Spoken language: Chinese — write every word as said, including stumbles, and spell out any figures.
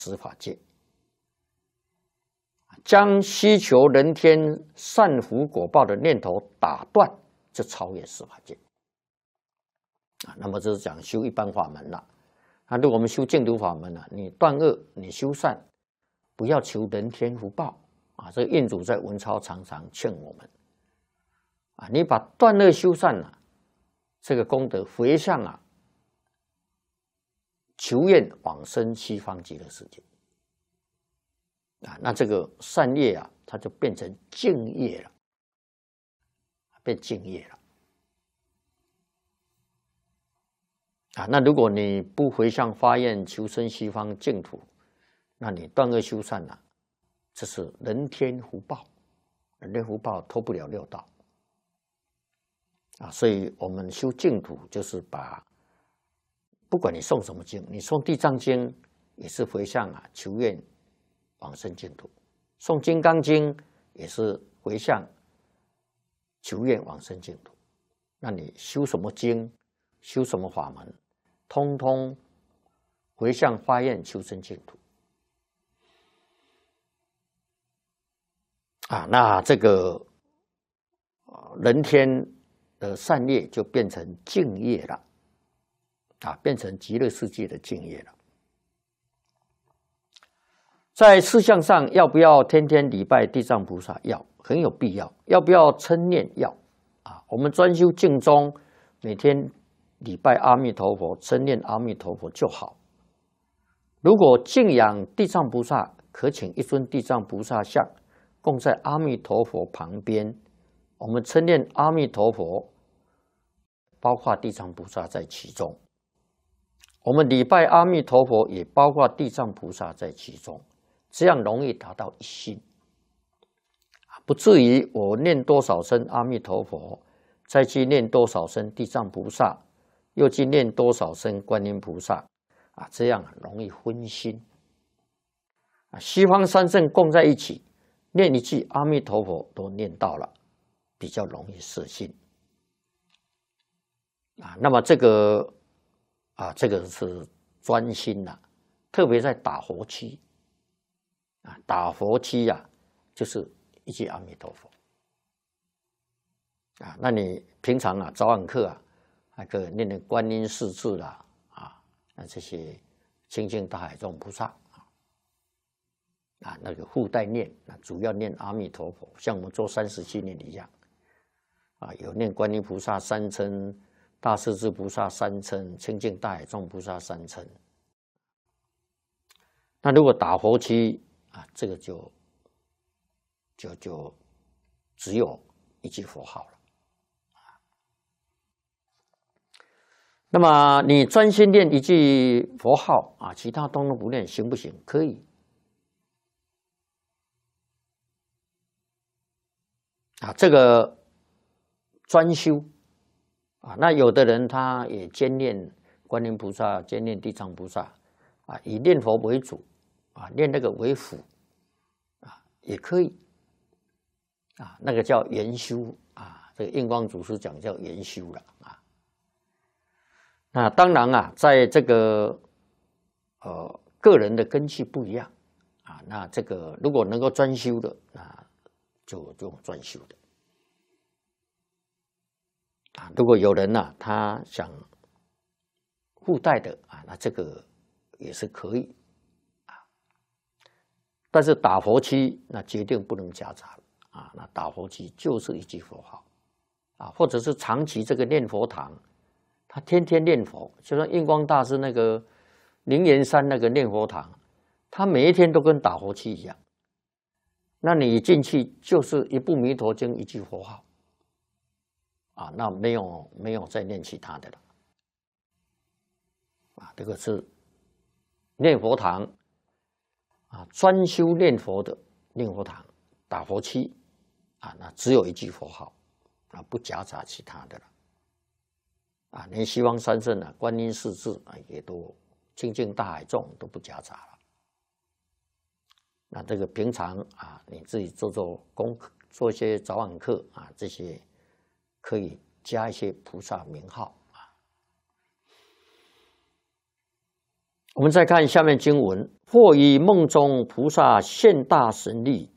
十法界，将希求人天善福果报的念头打断，就超越十法界。啊，那么这是讲修一般法门了。那如果我们修净土法门呢，你断恶，你修善，不要求人天福报啊。这个印祖在文钞常常劝我们啊，你把断恶修善啊，这个功德回向啊，求愿往生西方极乐世界啊，那这个善业啊，它就变成净业了，变净业了。啊，那如果你不回向发愿求生西方净土，那你断恶修善啊，这是人天福报，人天福报脱不了六道啊。所以我们修净土，就是把不管你诵什么经，你诵地藏经也是回向啊，求愿往生净土；诵金刚经也是回向求愿往生净土。那你修什么经，修什么法门，通通回向发愿求生净土啊！那这个人天的善业就变成净业了啊，变成极乐世界的净业了。在事项上，要不要天天礼拜地藏菩萨？要，很有必要。要不要称念？要啊！我们专修净宗，每天礼拜阿弥陀佛，称念阿弥陀佛就好。如果敬仰地藏菩萨，可请一尊地藏菩萨像供在阿弥陀佛旁边，我们称念阿弥陀佛，包括地藏菩萨在其中。我们礼拜阿弥陀佛，也包括地藏菩萨在其中，这样容易达到一心，不至于我念多少声阿弥陀佛，再去念多少声地藏菩萨，又去念多少声观音菩萨啊，这样容易分心啊。西方三圣共在一起，念一句阿弥陀佛都念到了，比较容易摄心啊。那么这个啊，这个是专心呐、啊，特别在打佛期啊，打佛期呀、啊，就是一句阿弥陀佛啊。那你平常啊，早晚课啊，那个念念观音四字啦，啊，那这些清净大海众菩萨啊，啊，那个附带念，那主要念阿弥陀佛，像我们做三十七年一样啊，有念观音菩萨三称。大势至菩萨三称，清净大海众菩萨三称。那如果打佛期啊，这个就就就只有一句佛号了。那么你专心念一句佛号啊，其他通通不念，行不行？可以。啊，这个专修。啊，那有的人他也兼念观音菩萨，兼念地藏菩萨，啊，以念佛为主，啊，念那个为辅，啊，也可以，啊，那个叫研修啊，这个印光祖师讲叫研修了啊。那当然啊，在这个呃个人的根器不一样啊，那这个如果能够专修的，那就就专修的。啊，如果有人呢、啊，他想附带的啊，那这个也是可以啊。但是打佛期那决定不能夹杂了啊，那打佛期就是一句佛号啊，或者是长期这个念佛堂，他天天念佛，就像印光大师那个灵岩山那个念佛堂，他每一天都跟打佛期一样。那你一进去就是一部弥陀经，一句佛号。啊，那没有没有再念其他的了，啊，这个是念佛堂啊，专修念佛的念佛堂，打佛期啊，那只有一句佛号啊，不夹杂其他的了，啊，连西方三圣啊、观音四字啊，也都清净大海众都不夹杂了。那这个平常啊，你自己做做功课，做一些早晚课啊，这些。可以加一些菩萨名号啊。 我们再看下面经文：或以梦中菩萨现大神力，